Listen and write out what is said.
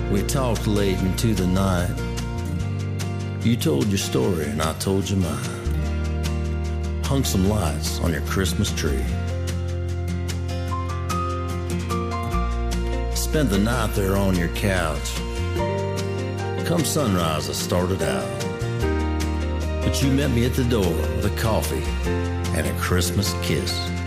We talked late into the night. You told your story and I told you mine. Hung some lights on your Christmas tree. Spent the night there on your couch. Come sunrise I started out. But you met me at the door with a coffee and a Christmas kiss.